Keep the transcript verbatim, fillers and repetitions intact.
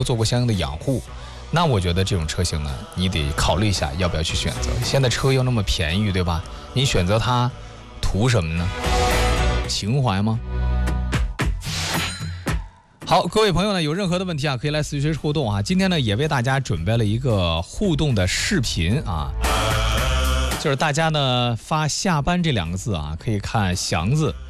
做过相应的养护，那我觉得这种车型呢，你得考虑一下要不要去选择。现在车又那么便宜，对吧？你选择它图什么呢？情怀吗？好，各位朋友呢，有任何的问题啊，可以来随时互动啊。今天呢，也为大家准备了一个互动的视频啊，就是大家呢发下班这两个字啊，可以看祥子